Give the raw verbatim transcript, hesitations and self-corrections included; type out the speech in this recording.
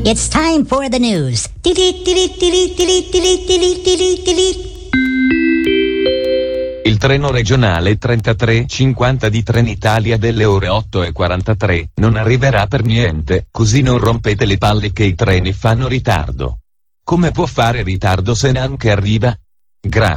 It's time for the news. Il treno regionale trentatré cinquanta di Trenitalia delle ore otto e quarantatré non arriverà per niente, così non rompete le palle che i treni fanno ritardo. Come può fare ritardo se neanche arriva? Grazie.